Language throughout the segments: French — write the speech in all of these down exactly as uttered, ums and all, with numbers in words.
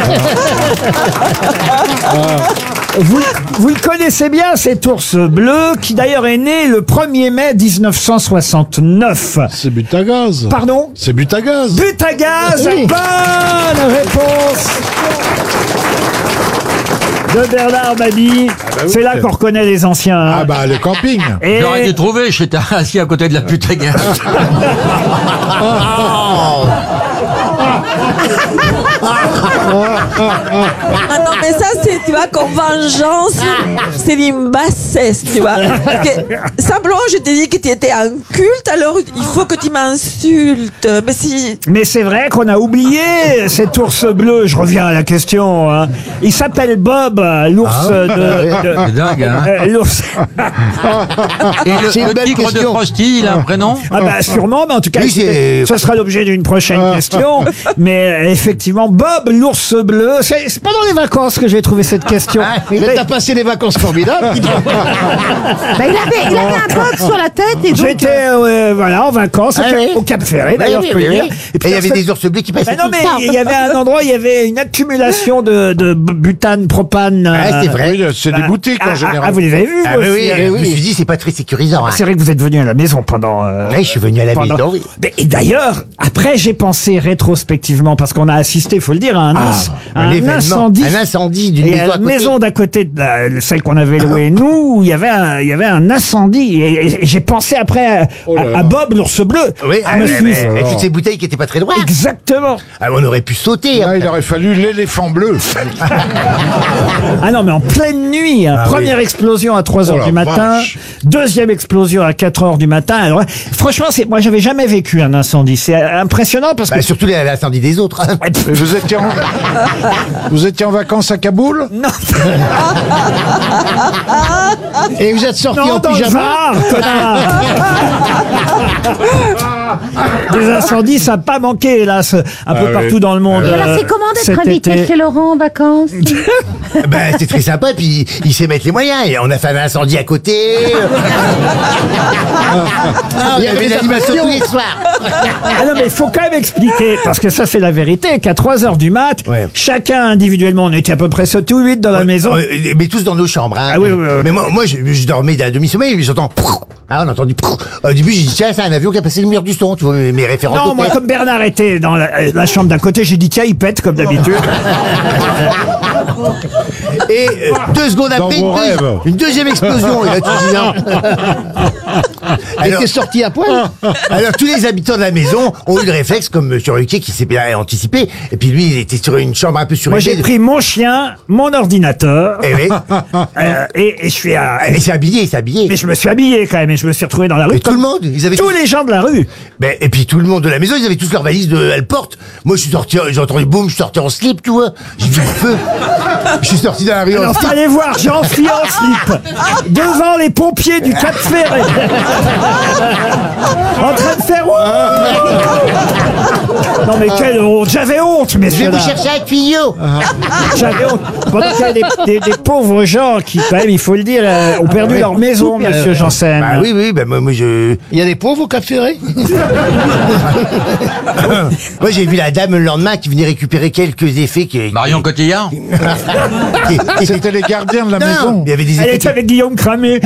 Vous, vous le connaissez bien, cet ours bleu, qui d'ailleurs est né le premier mai mille neuf cent soixante-neuf. C'est Butagaz. Pardon? C'est Butagaz. Butagaz, Oui. bonne réponse de Bernard Mabie. bah oui. C'est là qu'on reconnaît les anciens. hein. Ah bah le camping. Et J'aurais dû trouver, j'étais assis à côté de la Butagaz. Ah non, mais ça, c'est, tu vois, comme vengeance, c'est une bassesse, tu vois. Parce que, simplement, je t'ai dit que tu étais un culte, alors il faut que tu m'insultes. Mais si. Mais c'est vrai qu'on a oublié cet ours bleu. Je reviens à la question. hein. Il s'appelle Bob, l'ours de, de- C'est dingue, hein. euh, l'ours. Et le, C'est une le belle tigre de question. Frosty, il a un prénom? Ah bah sûrement, mais en tout cas, Oui, c'est- ce sera l'objet d'une prochaine question. Mais euh, effectivement, Bob, l'ours bleu, c'est c'est pendant les vacances que j'ai trouvé cette question. Mais t'as passé des vacances formidables. Ah, Bah, il, avait, il avait un bob sur la tête et donc. J'étais euh, voilà en vacances au, Ah Cap- oui. au Cap Ferré, Oui, d'ailleurs, oui, je peux oui, le dire. oui. Et puis Et il y avait ça- des ours bleus qui passaient Ben non, tout mais le temps. il y avait un endroit, il y avait une accumulation de, de butane, propane. Ah, c'est euh, vrai. Oui, c'est des ah, boutiques ah, en général. Ah, vous les avez vus, Ah vous oui, aussi, oui, hein oui, oui. Je me suis dit, c'est pas très sécurisant. hein. C'est vrai que vous êtes venu à la maison pendant. euh, Ouais, je suis venu à la pendant- maison, oui. Mais- Et d'ailleurs, après, j'ai pensé rétrospectivement, parce qu'on a assisté, il faut le dire, à un, Ah, inc- à un un événement, incendie. un incendie d'une Et maison à à la côté. maison d'à côté de la- celle qu'on avait louée nous, où il y avait un, il y avait un incendie. Et, et- et j'ai pensé après à, Oh là à- là. à Bob l'ours bleu. Oui, Je ah, me mais- suis- mais- et toutes ces bouteilles qui étaient pas très droites. Exactement. Ah, on aurait pu sauter. Là, hein. il aurait fallu l'éléphant bleu. Ah non, mais en pleine nuit, hein. Ah Première explosion à trois heures Oh la du matin, vache. deuxième explosion à quatre heures du matin. Alors, franchement, c'est, moi, j'avais jamais vécu un incendie. C'est impressionnant parce que. Bah, surtout les- l'incendie des autres. hein. Et vous étiez en... vous étiez en vacances à Kaboul? Non, Et vous êtes sortis non, en dans le pyjama. Var, connard. Des incendies, ça n'a pas manqué, hélas, un peu oui. partout dans le monde. Alors, euh, c'est comment cet d'être invité été. chez Laurent en vacances? Ben, c'est très sympa, puis il sait mettre les moyens. Et on a fait un incendie à côté. Ah, il y avait l'animation tous les soirs. Ah non, mais il faut quand même expliquer, parce que ça, c'est la vérité, qu'à trois heures du mat, Ouais. chacun individuellement, on était à peu près sept ou huit dans la maison. Euh, Mais tous dans nos chambres. Hein. Ah oui, oui, oui. Mais moi, moi je, je dormais d'un demi-sommeil, mais j'entends. Ah, on a entendu. Au début, j'ai dit, tiens, c'est un avion qui a passé le mur du son. Tu vois, mes, mes références. Non, au moi, père. comme Bernard était dans la, la chambre d'à côté, j'ai dit, tiens, il pète, comme d'habitude. Et euh, deux secondes Dans après, une, vos deux- rêves. une deuxième explosion. Et là, tu dis non. Alors, sorti à poil. Alors, tous les habitants de la maison ont eu le réflexe, comme M. Ruquier, qui s'est bien anticipé. Et puis, lui, il était sur une chambre un peu Moi, surélevée. j'ai pris mon chien, mon ordinateur, Eh oui. euh, et, et je suis à... Et c'est habillé, c'est habillé. Mais je me suis habillé quand même, et je me suis retrouvé dans la rue. Mais tout comme le monde, ils avaient tous tous- les gens de la rue. Ben, et puis tout le monde de la maison, ils avaient tous leurs valises de elle porte. Moi, je suis sorti, j'ai entendu boum, je suis sorti en slip, tu vois. J'ai vu le feu. Je suis sorti dans la rue en Alors, slip. fallait voir Jean-Philippe en slip, devant les pompiers du Cap Ferré. En train de faire... Non mais quelle honte. J'avais honte, Je vais messieurs. vous chercher un tuyau. J'avais honte. Pendant qu'il y a des, des- des pauvres gens qui, quand même, il faut le dire, euh, ont perdu leur maison, monsieur Janssen. Bah oui, oui, ben moi, moi je. Il y a des pauvres au Cap Ferré. Moi, j'ai vu la dame le lendemain qui venait récupérer quelques effets qui. Marion Cotillard? qui- qui- C'était les gardiens de la Non, maison. il y avait des Elle effets. était avec Guillaume Cramé.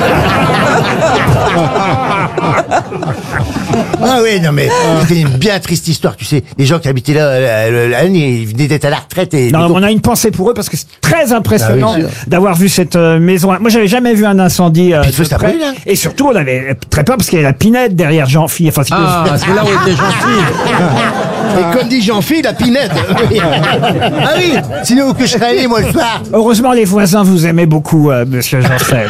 Ah oui, non mais c'était une bien triste histoire, tu sais. Les gens qui habitaient là, euh, la- la- la- ils venaient d'être à la retraite et. Non, on a une pensée pour eux parce que c'est très impressionnant Ah oui, sûr. d'avoir vu cette euh, maison. Moi, j'avais jamais vu un incendie euh, Puis le feu, de ça près. brûle, hein. Et surtout, on avait très peur parce qu'il y avait la pinette derrière Jean-Philippe. Enfin, c'est- Ah, c'est là où était gentil. Et comme dit Jean-Philippe, la pinette. Ah oui, sinon où que je serais allé moi le soir. Heureusement, les voisins vous aimaient beaucoup, euh, monsieur Janssen.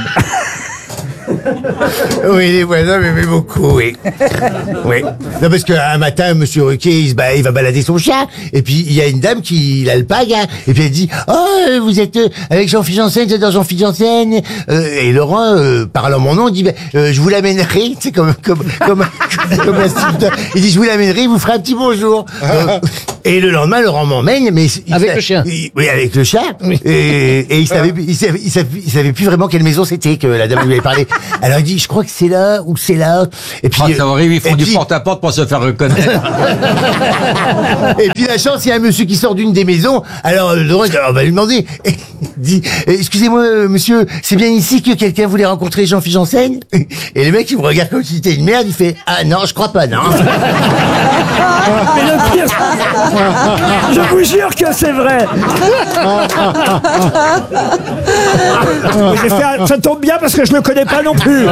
Oui, les voisins m'aimaient beaucoup, oui. Oui. Non, parce qu'un matin, monsieur Ruquier, il, se ba- il va balader son chien. Et puis, il y a une dame qui l'alpague, hein, et puis elle dit, oh, euh, vous êtes euh, avec Jean-Philippe Janssen, vous êtes dans Jean-Philippe Janssen. Euh, et Laurent, euh, parlant mon nom, dit, ben, euh, je vous l'amènerai, tu sais, comme, comme, comme, comme l'instituteur. Il dit, je vous l'amènerai, il vous fera un petit bonjour. Donc, Et le lendemain, Laurent m'emmène, mais il Avec sa- le chien. il- oui, avec le chien. Et, et il savait, il savait, il savait, il savait plus vraiment quelle maison c'était que la dame lui avait parlé. Alors il dit, je crois que c'est là ou c'est là. Et puis Ah, c'est horrible, ils font et du puis- porte-à-porte pour se faire reconnaître. Et puis la chance, il y a un monsieur qui sort d'une des maisons. Alors euh, Laurent, on va lui demander. Et il dit, eh, excusez-moi, euh, monsieur, c'est bien ici que quelqu'un voulait rencontrer Jean-Philippe Janssen? Et le mec, il me regarde comme si c'était une merde. Il fait, ah non, je crois pas, non. Mais le pire, je vous jure que c'est vrai. J'ai fait un- ça tombe bien parce que je le connais pas non plus.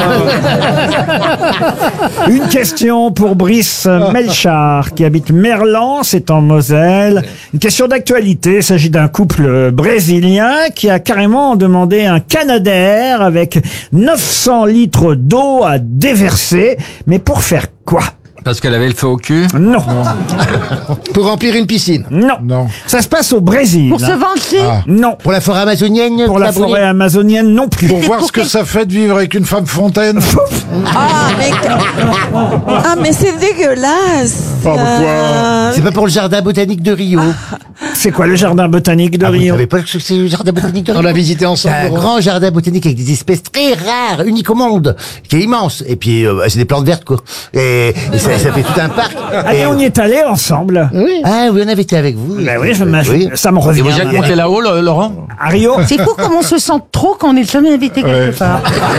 Une question pour Brice Melchard qui habite Merlan, c'est en Moselle. Une question d'actualité. Il s'agit d'un couple brésilien qui a carrément demandé un Canadair avec neuf cents litres d'eau à déverser. Mais pour faire quoi? Parce qu'elle avait le feu au cul. Non, Pour remplir une piscine. non. Non. Ça se passe au Brésil. Pour se hein. venger. Non. Pour la forêt amazonienne. Pour la brûler. forêt amazonienne non plus. Pour voir ce que ça fait de vivre avec une femme fontaine. Ah, mais, ah, mais c'est dégueulasse. Oh, pourquoi Euh, C'est pas pour le jardin botanique de Rio. C'est quoi le jardin botanique de Ah, vous Rio? savez pas ce que c'est le jardin botanique de On Rio? l'a visité C'est ensemble. un Laurent. grand jardin botanique avec des espèces très rares, uniques au monde, qui est immense. Et puis, euh, c'est des plantes vertes, quoi. Et, et ça, ça fait tout un parc. Allez, Et- on y est allé ensemble. Ah oui, on avait été avec vous. Ben oui, je m'ach- Oui. ça me Et revient. vous êtes monté là-haut, le- Laurent? À Rio. C'est fou comme on se sent trop quand on n'est jamais invité quelque Ouais. part.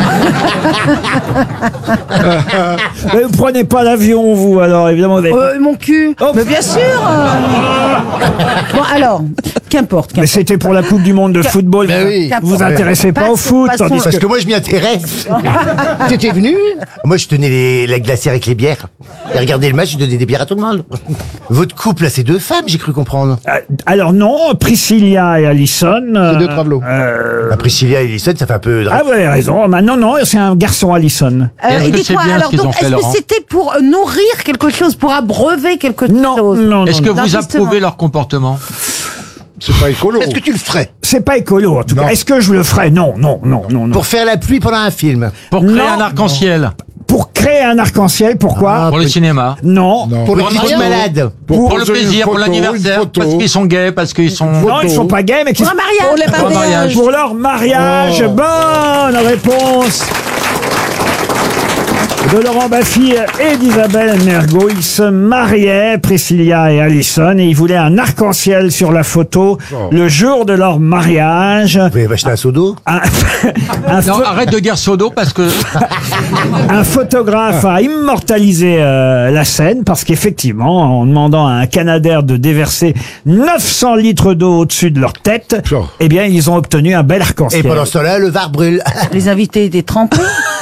Mais vous prenez pas l'avion, vous, alors, évidemment. Vous avez... Euh, mon cul. Oh. Mais bien sûr. euh. Bon alors, qu'importe. Mais qu'importe. c'était pour la Coupe du Monde de football. Ben oui. Vous vous intéressez pas au Passons- foot, passons- tandis Parce que... que moi, je m'y intéresse. T'étais venu? Moi, je tenais les, la glacière avec les bières. Et regardez le match, je donnais des bières à tout le monde. Votre couple, là, c'est deux femmes, j'ai cru comprendre. Euh, Alors non, Priscilla et Alison. C'est deux euh, travelots. euh, La Priscilla et Alison, ça fait un peu... Ah, vous avez raison. Bah, non, non, c'est un garçon, Alison. Euh, Est-ce et que dites-moi, c'est bien ce alors, qu'ils ont donc, fait, est-ce que Laurent c'était pour euh, nourrir quelque chose, pour abreuver quelque Non, chose non, Est-ce non, que non. Non, vous justement. approuvez leur comportement? C'est pas écolo. Est-ce que tu le ferais? C'est pas écolo, en tout Non. cas. Est-ce que je le ferais? Non, non, non, non, non. Pour faire la pluie pendant un film. Pour créer Non. un arc-en-ciel? Pour créer un arc-en-ciel, pourquoi? Pour le cinéma? Non. Non. Pour le Pour les mariage? malades. Pour, poser le une plaisir, pour photo, l'anniversaire, une photo. parce qu'ils sont gays, parce qu'ils sont... Non, ils sont pas gays, mais qu'ils Pour un mariage. Pour les Pour un mariages. mariage. Pour leur mariage. Oh. Bonne réponse de Laurent Baffy et d'Isabelle Mergo. Ils se mariaient, Priscilla et Alison, et ils voulaient un arc-en-ciel sur la photo Oh. le jour de leur mariage. Vous pouvez m'acheter un seau d'eau? Un, un Non, pho- arrête de dire Sodo, parce que... un photographe a immortalisé euh, la scène parce qu'effectivement, en demandant à un Canadair de déverser neuf cents litres d'eau au-dessus de leur tête, Oh. eh bien, ils ont obtenu un bel Et arc-en-ciel. pendant ce temps-là, le Var brûle. Les invités étaient trempés.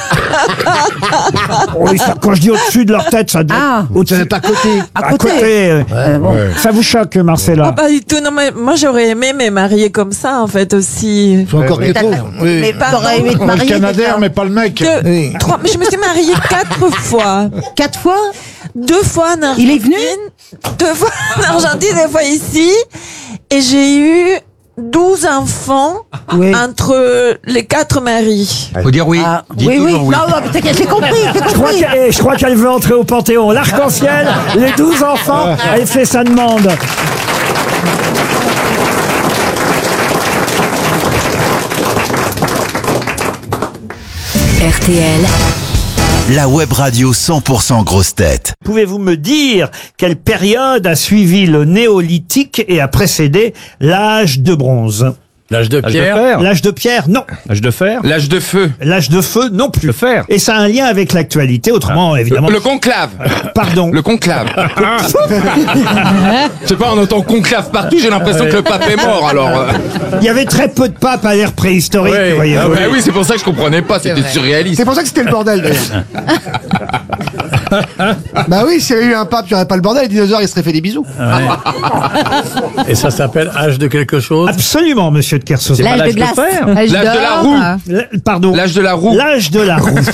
Oh, oui, ça, quand je dis au-dessus de leur tête, ça doit Ah. être au-dessus. Pas côté. À À côté. côté. euh, Euh, bon. Ouais. Ça vous choque, Marcella? Ah, pas du tout. Non, mais moi, j'aurais aimé me marier comme ça, en fait, aussi. Faut encore Mais que trop. Oui. Mais pas T'aurais aimé te Le marier Canadair, déjà mais pas le mec. deux, Oui. trois, mais je me suis mariée quatre fois. Quatre fois. Deux fois en Argentine. Il est venu Deux fois en Argentine, deux fois ici. Et j'ai eu douze enfants Oui. entre les quatre maris. Faut dire oui. Ah, Dis oui, oui. toujours Non, non, mais t'inquiète, j'ai compris, j'ai Je crois compris. qu'elle eh, je crois qu'elle veut entrer au Panthéon. L'arc-en-ciel, les douze enfants, elle fait sa demande. R T L, La web radio cent pour cent grosse tête. Pouvez-vous me dire quelle période a suivi le néolithique et a précédé l'âge de bronze? L'âge de pierre. L'âge de pierre, non. L'âge de fer. L'âge de feu. L'âge de feu, non plus. Le fer. Et ça a un lien avec l'actualité, autrement, évidemment. Le conclave. Pardon. Le conclave. Je sais pas, on entend conclave partout, j'ai l'impression que le pape est mort, alors... euh. Il y avait très peu de papes à l'ère préhistorique, Ouais. voyez. Ah, bah oui, c'est pour ça que je comprenais pas, c'était surréaliste. C'est pour ça que c'était le bordel d'ailleurs. Bah oui, s'il y avait eu un pape, il n'y aurait pas le bordel, les dinosaures ils se seraient fait des bisous. Et ça s'appelle âge de quelque chose. Absolument, monsieur de Kersauzon. L'âge de glace. L'âge de la roue. L- Pardon. L'âge de la roue. L'âge de la roue.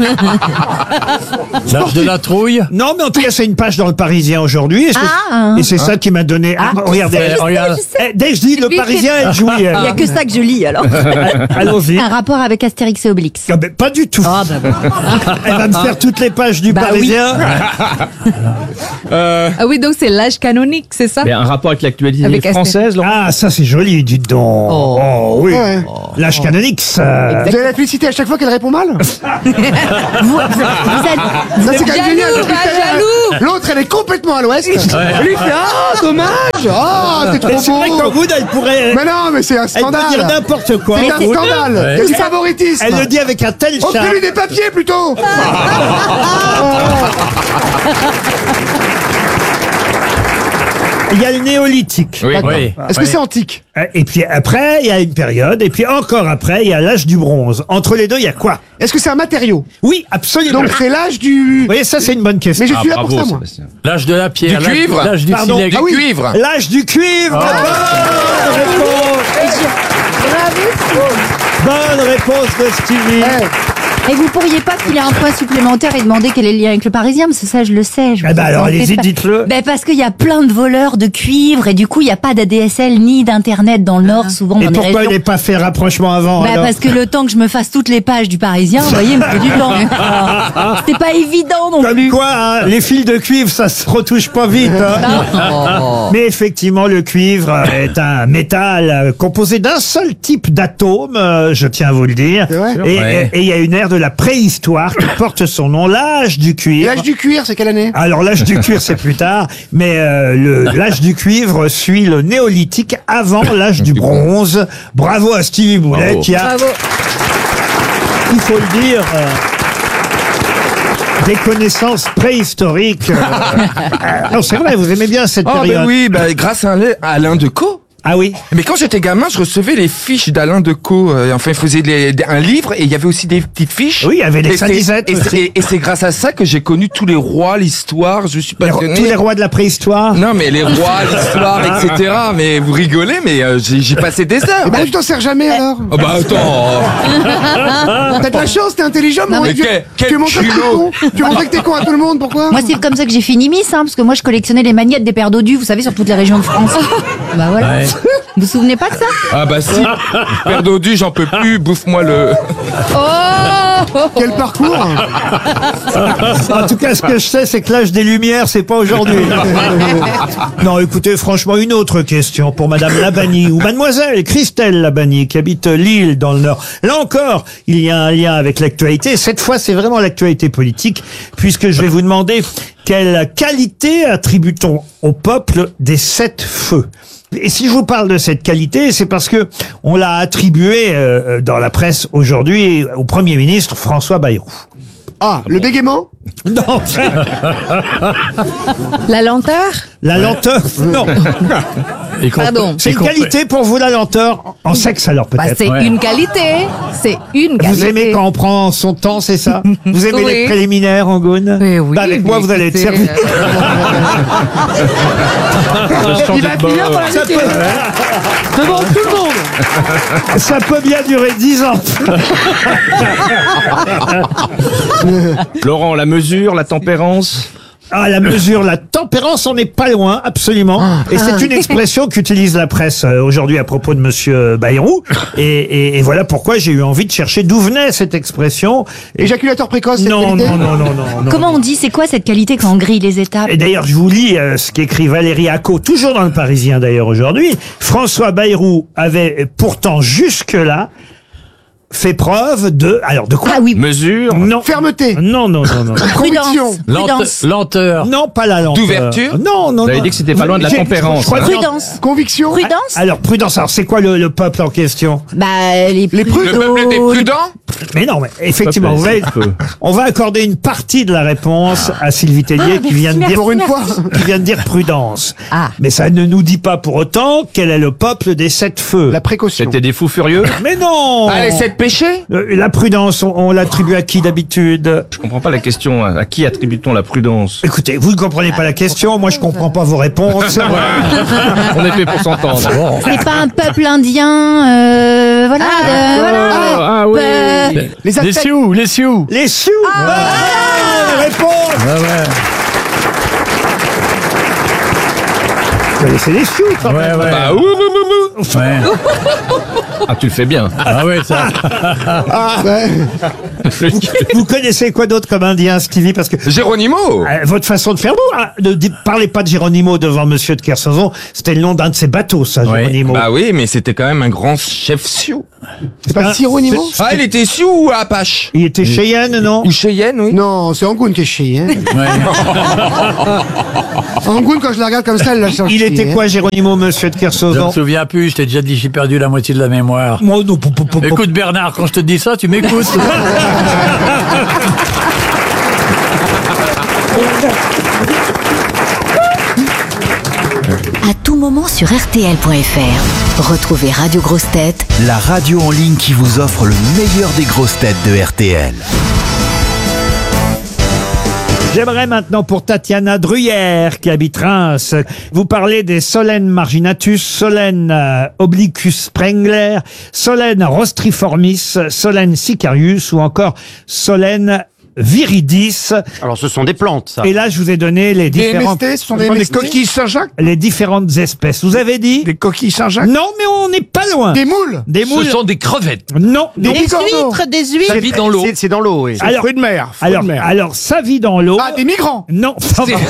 L'âge de la trouille. Non, mais en tout cas, c'est une page dans le Parisien aujourd'hui. Et c'est Ah. et c'est ça qui m'a donné. Ah, regardez. Eh, regarde. Eh, dès que je dis le Oui, Parisien, elle jouit. Il n'y a que ça que je lis alors. Allons-y. Un rapport avec Astérix et Obélix. Ah, ben, pas du tout. Ah bah bon. Elle va me faire toutes les pages du Bah oui. Parisien parisien. Euh, Ah oui, donc c'est l'âge canonique, c'est ça? mais un rapport avec l'actualité Avec française, Laurent. Ah, ça c'est joli, dites donc. Oh. Oh, oui. Ouais. L'âge canonique, ça. Vous allez la féliciter à chaque fois qu'elle répond mal? Vous, vous êtes- vous êtes- Ça, c'est quand même Jaloux, génial. pas parce que jaloux. L'autre, elle est complètement à l'ouest. Et lui, il fait ah, dommage. Ah, c'est trop Mais c'est vrai beau. qu'en Goud, elle pourrait. Mais non, mais c'est un Elle peut dire scandale. n'importe quoi. C'est un Goud. scandale. Il y a du favoritisme. Elle le dit avec un tel charme. Offrez-lui des papiers plutôt. Il y a le néolithique. Oui, D'accord. oui. Est-ce que c'est antique? Et puis après, il y a une période. Et puis encore après, il y a l'âge du bronze. Entre les deux, il y a quoi? Est-ce que c'est un matériau? Oui, absolument. Donc c'est l'âge du. Vous voyez, ça c'est une bonne question. Mais je suis là pour ça, moi. L'âge de la pierre. Du l'âge- cuivre L'âge du Pardon. silex. Ah oui. Cuivre. L'âge du cuivre. Bonne réponse. Bonne réponse de Stevie. Eh, Et vous pourriez pas filer un point supplémentaire et demander quel est le lien avec le Parisien, parce que ça, je le sais. Je Eh ben vous alors, en fais allez-y, pas. dites-le. Ben parce qu'il y a plein de voleurs de cuivre et du coup, il n'y a pas d'A D S L ni d'internet dans le Nord, souvent Et dans les pourquoi régions. il n'est pas fait rapprochement avant Bah alors parce que le temps que je me fasse toutes les pages du Parisien, vous voyez, il me faut du temps. Alors, C'était pas évident non Comme plus. quoi, hein, les fils de cuivre, ça se retouche pas vite. hein. Mais effectivement, le cuivre est un métal euh, composé d'un seul type d'atome, euh, je tiens à vous le dire. C'est vrai Et Ouais. et il y a une ère de la préhistoire qui porte son nom, l'âge du Et cuivre. l'âge du cuir, c'est quelle année? Alors l'âge du cuivre c'est plus tard, mais euh, le- l'âge du cuivre suit le néolithique avant l'âge du bronze. Bravo à Stevie Boulet Bravo. qui a, Bravo. il faut le dire, euh, des connaissances préhistoriques. euh. Ah, non, c'est vrai, vous aimez bien cette Ah période. ben oui, ben, grâce à Alain- à Alain Decaux. Ah oui. Mais quand j'étais gamin, je recevais les fiches d'Alain Decaux. Euh, enfin, il faisait les- des- un livre et il y avait aussi des petites fiches. Oui, il y avait les Et c'est- Saint-Lisette Et aussi. c'est- et c'est grâce à ça que j'ai connu tous les rois, l'histoire. Je suis Les ro- passionné. tous les rois de la préhistoire. Non, mais les rois, l'histoire, et cetera. Mais vous rigolez, mais euh, j'ai j'ai passé des heures. Eh ben, tu t'en sers jamais alors. Oh bah attends. T'as de la chance, t'es intelligent, mais, mais tu, quel- quel tu montres que t'es culot. con. Tu montres que t'es con à tout le monde, pourquoi? Moi, c'est comme ça que j'ai fini Miss, hein, parce que moi, je collectionnais les magnettes des paires dodus, vous savez, sur toutes les régions de France. Bah voilà. Ouais. Vous vous souvenez pas de ça? Ah bah si. Père Dodu, j'en peux plus. Bouffe-moi le. Quel parcours? En tout cas, ce que je sais, c'est que l'âge des Lumières, c'est pas aujourd'hui. Non, écoutez, franchement, une autre question pour Madame Labani ou Mademoiselle Christelle Labani qui habite Lille dans le Nord. Là encore, il y a un lien avec l'actualité. Cette fois, c'est vraiment l'actualité politique, puisque je vais vous demander quelle qualité attribue-t-on au peuple des sept feux. Et si je vous parle de cette qualité, c'est parce que on l'a attribué euh, dans la presse aujourd'hui au Premier ministre François Bayrou. Ah, le bégaiement? Non, La lenteur? la lenteur, non. Et qu'on- Pardon. C'est et une qu'on- qualité pour vous, la lenteur, en sexe alors Bah, peut-être. c'est Ouais. une qualité. C'est une qualité. Vous aimez quand on prend son temps, c'est ça? Vous aimez Oui. les préliminaires, Angoune? Oui, oui, Bah, avec mais moi, vous allez être écoutez, servi. Il va finir dans la Ça peut, devant tout le monde. ça peut bien durer dix ans. Laurent, la mesure, la tempérance. Ah, la mesure, la tempérance, on n'est pas loin, absolument. Et c'est une expression qu'utilise la presse euh, aujourd'hui à propos de Monsieur Bayrou. Et, et, et voilà pourquoi j'ai eu envie de chercher d'où venait cette expression. Et Éjaculateur précoce, c'est non, qualité? non, non, non, non, non. Comment on dit, c'est quoi cette qualité quand on grille les étapes? Et d'ailleurs, je vous lis euh, ce qu'écrit Valérie Acco, toujours dans le Parisien d'ailleurs aujourd'hui. François Bayrou avait pourtant jusque-là fait preuve de... Alors, de quoi? Ah oui, Mesure. Non. Fermeté. Non, non, non, non. Conviction. prudence. Lente- Prudence. lenteur. Non, pas la lenteur. D'ouverture? Non, non, Vous avez non. dit que c'était pas loin de la J'ai- tempérance. je crois que- Prudence. Conviction. Prudence. Alors, prudence. Alors, c'est quoi le, le peuple en question? Bah, les, Les prudes. Le peuple était prudent. Mais non, mais effectivement, vous voyez, on va accorder une partie de la réponse à Sylvie Tellier Ah, qui vient de merci, dire Pour une fois. qui vient de dire prudence. Ah. Mais ça ne nous dit pas pour autant quel est le peuple des sept feux. La précaution. C'était des fous furieux. Mais non. Allez, sept péchés. Euh, La prudence, on, on l'attribue à qui d'habitude? Je comprends pas la question. À qui attribue-t-on la prudence? Écoutez, vous ne comprenez pas la question, moi je comprends pas vos réponses. On est fait pour s'entendre. Bon. C'est pas un peuple indien, euh, voilà, de- voilà. Ah oui. Euh, Les Les Aztèques. Sioux, les Sioux. Les Sioux. Bonne réponse. Ah ouais. Vous connaissez les Sioux quand Ouais, même. ouais. Bah ouh, ouh, ouh, ouh. Ouais. Ah, tu le fais bien. Ah ouais, ça. Ouais. vous, vous connaissez quoi d'autre comme indien, Stevie? Parce que Geronimo. euh, votre façon de faire, vous, hein, ne dites- parlez pas de Geronimo devant Monsieur de Kersauzon. C'était le nom d'un de ses bateaux, ça, Geronimo. Bah oui, mais c'était quand même un grand chef Sioux. C'est pas Ah, Sironimo? Ah, il était Sioux ou Apache? Il était Cheyenne, non? Ou Cheyenne, oui. Non, c'est Angoun qui est Cheyenne. Angoun, quand je la regarde comme ça, elle la sent Il était Cheyenne. quoi, Geronimo, Monsieur de Je me Kersauzon? souviens plus, je t'ai déjà dit, j'ai perdu la moitié de la mémoire. Moi, non, pou- pou- pou- pou- Écoute Bernard, quand je te dis ça, tu m'écoutes. À tout moment sur R T L point F R. Retrouvez Radio Grosses Têtes, La radio en ligne qui vous offre le meilleur des grosses têtes de R T L. J'aimerais maintenant pour Tatiana Druyère, qui habite Reims, vous parler des Solène marginatus, Solène euh, obliquus sprengler, Solène rostriformis, Solène sicarius ou encore Solène viridis. Alors, ce sont des plantes, ça. Et là, je vous ai donné les Des M S différentes, T, ce sont des, des coquilles Saint-Jacques? les différentes espèces. Vous avez dit? Des coquilles Saint-Jacques? Non, mais on n'est pas loin. Des moules? Des moules. Ce sont des crevettes. Non. Des Des bigorneaux? huîtres, des Ça huîtres. vit dans l'eau. C'est c'est dans l'eau, oui. Alors, Fruits de mer. fruits alors, de mer. alors, ça vit dans l'eau. Ah, des migrants? Non. ça va.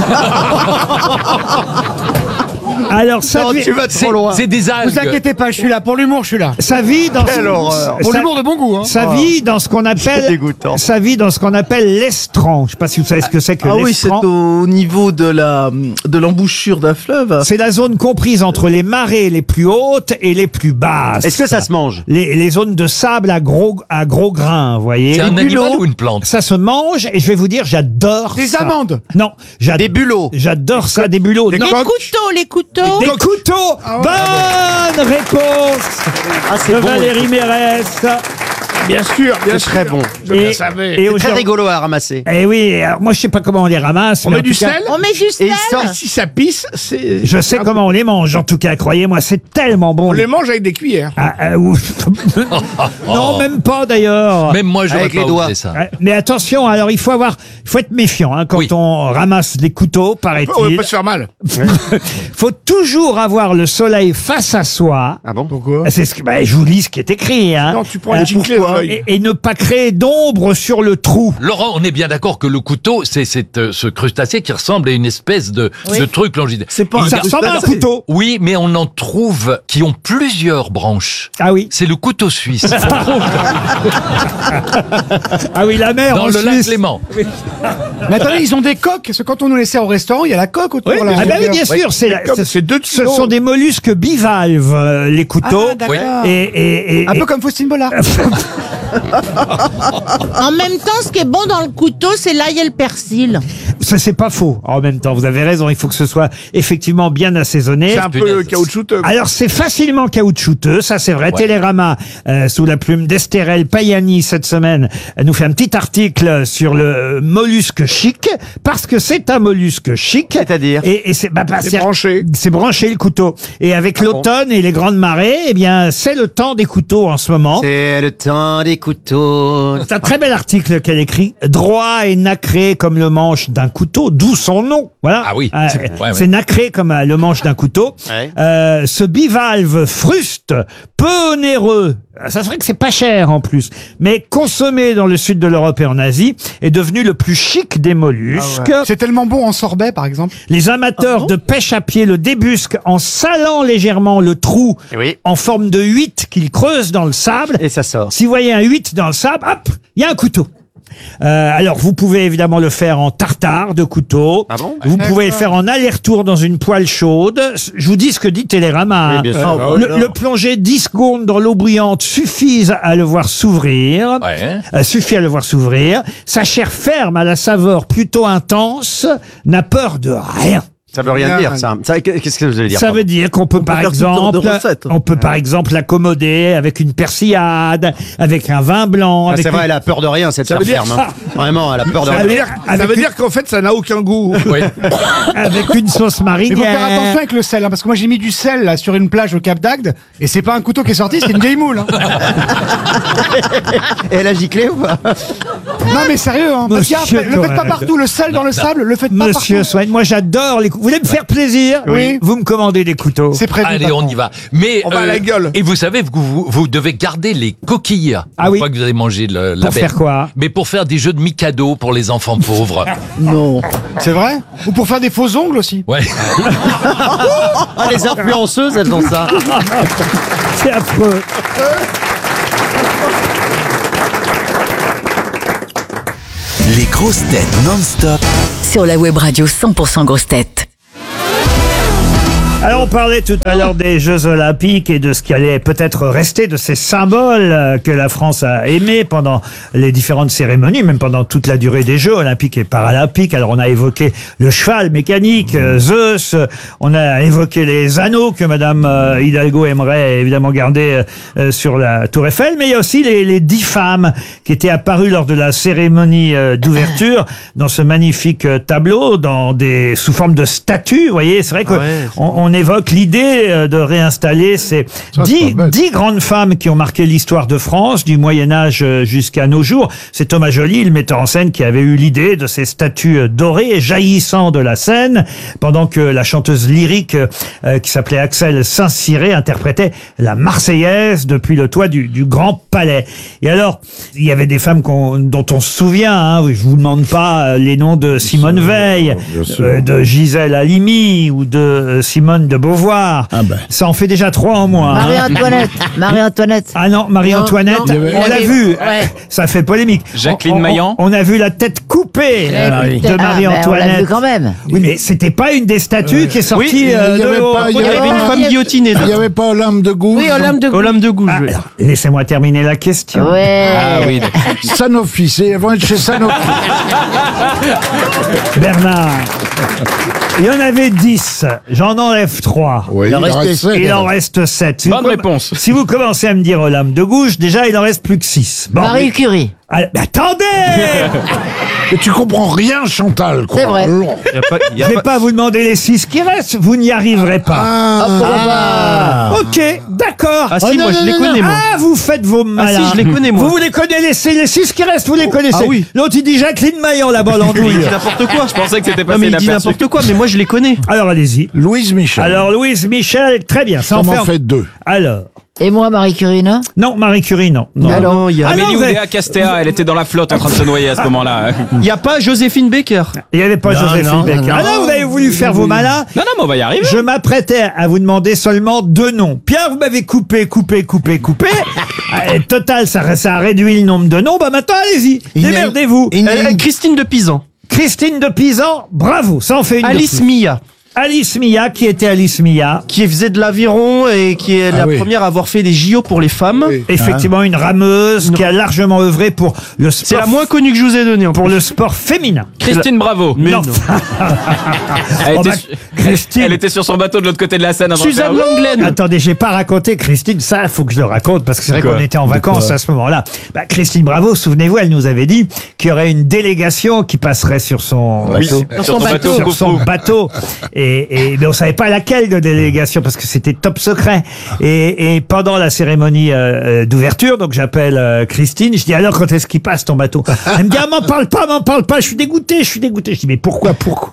Alors, ça Non, vit, tu vas C'est trop loin. c'est des algues. Vous inquiétez pas, je suis là. Pour l'humour, je suis là. ça vit dans Quelle horreur. Pour ça- l'humour de bon goût, hein. Ça vit dans ce qu'on C'est appelle, dégoûtant. ça vit dans ce qu'on appelle l'estran. Je sais pas si vous savez ce que c'est que Ah oui, c'est l'estran. au niveau de la de l'embouchure d'un fleuve. C'est la zone comprise entre les marées les plus hautes et les plus basses. Est-ce que ça se mange? les, les zones de sable à gros, à gros grains, vous voyez. C'est un Les animal bulots, ou une plante? ça se mange et je vais vous dire, j'adore Des ça. amandes? Non, j'ad- Des bulots? j'adore ça, des bulots. Des Non, Les coques? couteaux, les couteaux. des couteaux. Bonne réponse Ah, c'est de bon. Valérie Mérès. Bien sûr, bien C'est sûr. très bon. Je Et- le savais. et C'est très aujourd'hui- rigolo à ramasser. Eh oui, alors moi je sais pas comment on les ramasse. On mais met en du tout cas, sel? On met du Et sel. il sort. Si ça pisse, c'est... je sais comment on les mange, en tout cas, croyez-moi, c'est tellement bon. On les mange avec des cuillères. Ah, ah, ouf. Non, même pas d'ailleurs. Même moi, j'aurais Avec pas les doigts. osé ça. Ouais, Mais attention, alors il faut avoir, il faut être méfiant hein, quand Oui. on ramasse des couteaux, On va paraît-il. pas se faire mal. Faut toujours avoir le soleil face à soi. Ah bon? Pourquoi? C'est ce que, bah, je vous lis ce qui est écrit. Hein. Non, tu prends Euh, les giclées dans l'œil. et, et ne pas créer d'ombre sur le trou. Laurent, on est bien d'accord que le couteau, c'est c'est, euh, ce crustacé qui ressemble à une espèce de, de truc longitudinal. C'est pas Il Ça y a- ressemble à un couteau. Oui, mais on en trouve qui ont plusieurs branches. Ah oui. C'est le couteau suisse. Ah oui, la mer Dans en le lac Suisse. Léman. Mais attendez, ils ont des coques. Parce que quand on nous laissait au restaurant, il y a la coque autour. Oui, là. ah bah oui, bien sûr, c'est la- Comme ce- c'est deux ce kilos. sont des mollusques bivalves, euh, les couteaux. Ah, d'accord. et, et, et, Un et- peu comme Faustine Bollard. En même temps, ce qui est bon dans le couteau, c'est l'ail et le persil. ça c'est pas faux. En même temps, vous avez raison, il faut que ce soit effectivement bien assaisonné. C'est un peu caoutchouteux. Alors c'est facilement caoutchouteux, ça c'est vrai. Ouais. Télérama, euh, sous la plume d'Estérel Payani cette semaine, euh, nous fait un petit article sur le euh, mollusque chic, parce que c'est un mollusque chic. C'est-à-dire? Et, et c'est bah, bah, C'est branché. C'est branché le couteau. Et avec Ah bon? l'automne et les grandes marées, eh bien c'est le temps des couteaux en ce moment. C'est le temps des couteaux. C'est un très bel article qu'elle écrit. Droit et nacré comme le manche d'un couteau, d'où son nom. Voilà. Ah oui. Euh, C'est- ouais, ouais. c'est nacré comme euh, le manche d'un couteau. Ouais. Euh, ce bivalve fruste, peu onéreux. Ça serait que c'est pas cher en plus, mais consommé dans le sud de l'Europe et en Asie, est devenu le plus chic des mollusques. C'est tellement bon en sorbet, par exemple. Les amateurs de pêche à pied le débusquent en salant légèrement le trou Oui. en forme de huit qu'ils creusent dans le sable. Et ça sort. Si vous voyez un huit dans le sable, hop, il y a un couteau. Euh, alors, vous pouvez évidemment le faire en tartare de couteau. Ah bon? Vous pouvez le faire en aller-retour dans une poêle chaude. Je vous dis ce que dit Télérama. Oui, bien hein. sûr. Euh, le, le plonger dix secondes dans l'eau bruyante suffit à le voir s'ouvrir. Ouais. Euh, suffit à le voir s'ouvrir. Sa chair ferme à la saveur plutôt intense n'a peur de rien. Ça veut rien dire, ça. Ça, Qu'est-ce que vous allez dire? Ça veut dire qu'on peut par faire toutes sortes exemple, de recettes. on peut par exemple l'accommoder avec une persillade, avec un vin blanc. Ah, avec c'est vrai, une- elle a peur de rien, cette Ça veut ferme. dire- Hein. Vraiment, elle a peur de Ça rien. veut dire, ça avec veut une- dire qu'en fait, ça n'a aucun goût. Oui. avec une sauce Mais faut faire attention marinière. avec le sel, hein, parce que moi j'ai mis du sel là sur une plage au Cap d'Agde, et c'est pas un couteau qui est sorti, c'est une vieille moule. Hein. Et elle a giclé ou pas? Non mais sérieux, hein. Monsieur Monsieur, le faites pas Cohen. partout, le sel dans le sable, le faites pas Monsieur partout. Swain, moi j'adore les couteaux. Vous voulez me faire plaisir? Oui. Vous me commandez des couteaux. C'est prévu. Allez, patron. on y va. Mais On va à la gueule. Et vous savez, vous, vous, vous devez garder les coquilles. Ah oui. Une fois que vous avez mangé le, la Pour bête. faire quoi? Mais pour faire des jeux de Mikado pour les enfants pauvres. Non. C'est vrai? Ou pour faire des faux ongles aussi. Ouais. Ah, les influenceuses, elles ont ça. C'est affreux. Les grosses têtes non-stop Sur la web radio cent pour cent grosses têtes. Alors on parlait tout à l'heure des Jeux Olympiques et de ce qui allait peut-être rester de ces symboles euh, que la France a aimés pendant les différentes cérémonies, même pendant toute la durée des Jeux Olympiques et Paralympiques. Alors on a évoqué le cheval mécanique, euh, Zeus, euh, on a évoqué les anneaux que Madame euh, Hidalgo aimerait évidemment garder euh, sur la Tour Eiffel, mais il y a aussi les, les dix femmes qui étaient apparues lors de la cérémonie euh, d'ouverture dans ce magnifique euh, tableau, dans des sous forme de statues. Vous voyez, c'est vrai que Ouais, on, on évoque l'idée euh, de réinstaller ces dix, dix grandes femmes qui ont marqué l'histoire de France du Moyen-Âge euh, jusqu'à nos jours. C'est Thomas Joly, le metteur en scène, qui avait eu l'idée de ces statues euh, dorées jaillissant de la scène, pendant que la chanteuse lyrique euh, qui s'appelait Axel Saint-Ciré interprétait la Marseillaise depuis le toit du, du Grand Palais. Et alors, il y avait des femmes qu'on- dont on se souvient, hein, je vous demande pas euh, les noms de Simone Veil, euh, de Gisèle Halimi ou de euh, Simone de Beauvoir. Ça en fait déjà trois en moins. hein. Marie-Antoinette. Marie-Antoinette. Ah non, Marie-Antoinette, Non, non. on l'a Elle vu, ouais. ça fait polémique. Jacqueline On- on- Maillan. On a vu la tête coupée euh, Ah, de mais on l'a Marie-Antoinette. vu quand même. Oui, mais c'était pas une des statues qui est sortie il y euh, de avait l'eau. pas- il y Il y avait une femme guillotinée. Il n'y avait pas Olympe de Gouges. Oui, Olympe de Olympe de Gouges. Ah, oui. alors, laissez-moi terminer la question. Ouais. Ah oui, d'accord. Sanofi, c'est- elles vont être chez Sanofi. Bernard, il y en avait dix, j'en enlève trois. Oui, il en reste sept. Il en reste sept. Si Bonne vous- réponse. Si vous commencez à me dire Olympe de Gouges, déjà il en reste plus que six. Bon, Marie mais- Curie. Ah, mais attendez. Et tu comprends rien, Chantal. quoi. C'est vrai. Alors. Y a pas- y a Je vais pas- pas vous demander les six qui restent, vous n'y arriverez pas. Ah, Ok, d'accord. Ah si, Oh, moi non, je non, les non, connais, moi. Ah, vous faites vos malins. si, je les connais, moi. Vous, vous les connaissez, les, les six qui restent, vous les connaissez. Ah oui. L'autre, il dit Jacqueline Maillan, la balle en Il douille. dit n'importe quoi. Je pensais que c'était Non passé mais il dit inaperçu. n'importe quoi, mais moi je les connais. Alors, allez-y. Louise Michel. Alors, Louise Michel, très bien. Ça ça en m'en fait... fait deux. Alors. Et moi, Marie Curie, non? Non, Marie Curie, non. non. Alors, il y a, Ah non, Amélie vous avez- Oudéa Castéa, elle était dans la flotte en train de se noyer à ce moment-là. il y a pas Joséphine Baker. Il n'y avait pas Non, Joséphine non, Baker. non, Ah non, vous avez voulu faire vos malins. Non, non, mais on va y arriver. Je m'apprêtais à vous demander seulement deux noms. Pierre, vous m'avez coupé, coupé, coupé, coupé. Ah, et total, ça, ça a réduit le nombre de noms. Bah maintenant, allez-y. Il y a- Démerdez-vous. il y a- Euh, Christine de Pisan. Christine de Pisan, bravo. Ça en fait une de Alice plus. Mia, Alice Mia, qui était Alice Mia. qui faisait de l'aviron et qui est Ah la oui. première à avoir fait des J O pour les femmes. Oui. Effectivement, une rameuse qui a largement œuvré pour le C'est sport, la moins connue que je vous ai donnée en pour plus. le sport féminin. Christine Bravo. Mais non. non. Elle, Oh, était bah, su- Christine. elle était sur son bateau de l'autre côté de la Seine. en train de Suzanne faire- Langlaine. Attendez, j'ai pas raconté Christine, ça, il faut que je le raconte, parce que c'est vrai Quoi qu'on était en vacances à ce moment-là. Bah, Christine Bravo, souvenez-vous, elle nous avait dit qu'il y aurait une délégation qui passerait sur son Oui, bateau. sur son bateau. Sur son Coufou. bateau. Et, et mais on savait pas laquelle de délégation, parce que c'était top secret. Et, et pendant la cérémonie euh, euh, d'ouverture, donc j'appelle euh, Christine, je dis alors quand est-ce qu'il passe ton bateau? Elle me dit ah, m'en parle pas, m'en parle pas, je suis dégoûté, je suis dégoûté. Je dis mais pourquoi, pourquoi?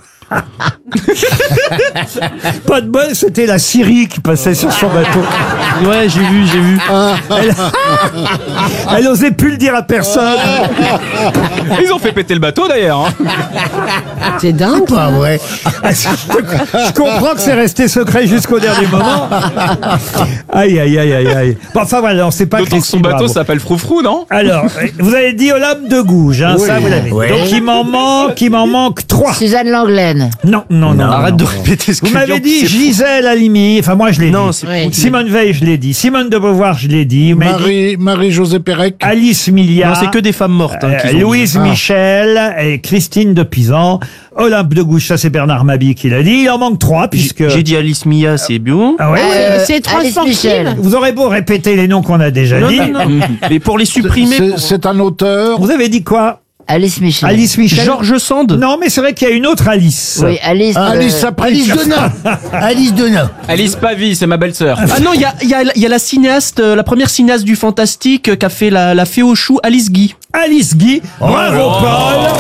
Pas de bol, c'était la Syrie qui passait sur son bateau. Ouais, j'ai vu, j'ai vu. Elle, elle osait plus le dire à personne. Ils ont fait péter le bateau d'ailleurs. hein. C'est dingue. Pas vrai. Je comprends que c'est resté secret jusqu'au dernier moment. Aïe, aïe, aïe, aïe, aïe. Bon, enfin voilà, on sait pas D'autant que son Christine bateau Bravo. s'appelle Froufrou, non? Alors, vous avez dit Olympe de Gouges, hein, Oui. ça vous l'avez dit. Oui. Donc il m'en manque, il m'en manque trois. Suzanne Langlaine. Non, non, non. Arrête non, de non. répéter ce que Vous je m'avez dis, dit c'est fou. Gisèle Halimi, enfin moi je l'ai Non, dit. c'est Oui. fou. Simone Veil, je l'ai dit. Simone de Beauvoir, je l'ai dit. Vous m'avez dit Marie, Marie-Josée Pérec. Alice Milia. Non, c'est que des femmes mortes. Hein, Euh, qu'ils ont Louise dit. Ah. Michel et Christine de Pisan. Olympe de Gouges, ça c'est Bernard Mabie qui l'a dit. Il en manque trois puisque... J'ai dit Alice Mia, c'est bio. Ah ouais, Euh, ouais. c'est trois Alice sportives. Michel. Vous aurez beau répéter les noms qu'on a déjà Non, dit. non, non. Mais pour les supprimer. C'est- pour- C'est un auteur. Vous avez dit quoi? Alice Michel. Alice Michel. Georges Sand. Non, mais c'est vrai qu'il y a une autre Alice. Oui, Alice. Ah, euh, Alice Sapritch. Alice Donna. Alice Donna. Alice Pavie, c'est ma belle-sœur. Ah non, il y a, il y, a, il y a la cinéaste, euh, la première cinéaste du fantastique euh, qui a fait la, la Fée aux choux, Alice Guy. Alice Guy. Bravo, Paul.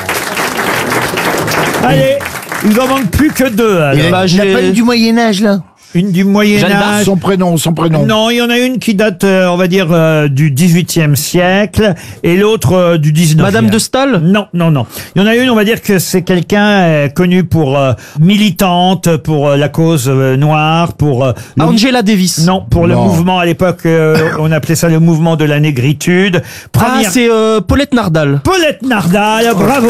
Allez, il vous en manque plus que deux. alors. Il Bah, n'y a j'ai- pas une du Moyen-Âge, là? Une du Jeanne Moyen-Âge. d'Arc. Son prénom, son prénom. Non, il y en a une qui date, euh, on va dire, euh, du dix-huitième siècle et l'autre euh, du dix-neuvième. Madame de Staël. Non, non, non. Il y en a une, on va dire que c'est quelqu'un euh, connu pour euh, militante, pour euh, la cause euh, noire, pour... euh, le- Angela Davis. Non, pour le Non. mouvement, à l'époque, euh, on appelait ça le mouvement de la négritude. Ah, Première... c'est euh, Paulette Nardal. Paulette Nardal, bravo.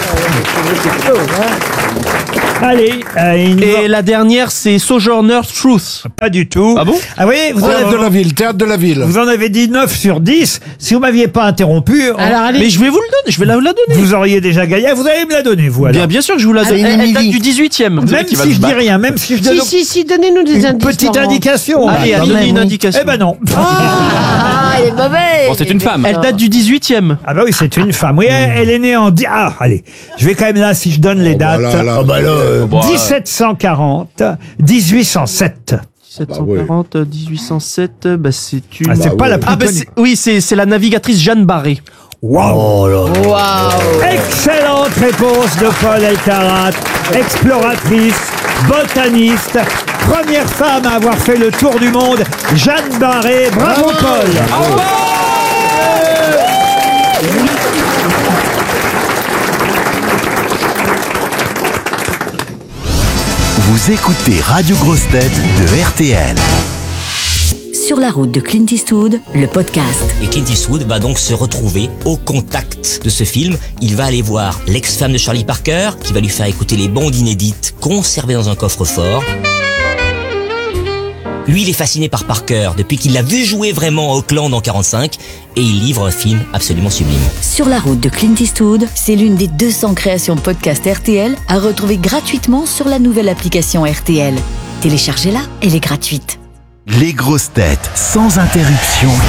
Allez, euh, il nous Et la dernière, c'est Sojourner Truth. Pas du tout. Ah bon? Ah oui, vous, Théâtre avez, de la ville, théâtre de la ville. vous en avez dit neuf sur dix. Si vous m'aviez pas interrompu, on- Alors, allez. Mais je vais vous le donner, je vais la, la donner. vous auriez déjà gagné. Ah, vous allez me la donner, vous, alors. Bien, bien sûr que je vous la donne. Allez, Elle, elle date Émilie. du dix-huitième. Même qui va si se je dis battre. rien, même si je donne Si, si, si, donnez-nous des une indices. petite Laurent. indication. Allez, Ah, allez, quand donnez même, une oui. indication. Eh ben non. Ah, il est mauvais. Bon, c'est une femme. Elle date du dix-huitième. Ah bah oui, c'est une femme. Oui, elle, elle est née en... di- Ah, allez. Je vais quand même là, si je donne les dates. Voilà, là. Ah bah là, euh, Bon, dix-sept cent quarante, dix-huit cent sept. dix-sept cent quarante, dix-huit cent sept, bah c'est une... Ah, c'est Bah pas oui. la plus Ah bah connue. c'est- oui, c'est c'est la navigatrice Jeanne Barré. Waouh. oh là là. Waouh. Excellente réponse de Paul Elkarat, exploratrice, botaniste, première femme à avoir fait le tour du monde, Jeanne Barré. Bravo, Paul. Vous écoutez Radio Grosse Tête de R T L. Sur la route de Clint Eastwood, le podcast. Et Clint Eastwood va donc se retrouver au contact de ce film. Il va aller voir l'ex-femme de Charlie Parker, qui va lui faire écouter les bandes inédites conservées dans un coffre-fort. Lui, il est fasciné par Parker depuis qu'il l'a vu jouer vraiment à Auckland en quarante-cinq, et il livre un film absolument sublime. Sur la route de Clint Eastwood, c'est l'une des deux cents créations podcast R T L à retrouver gratuitement sur la nouvelle application R T L. Téléchargez-la, elle est gratuite. Les grosses têtes sans interruption.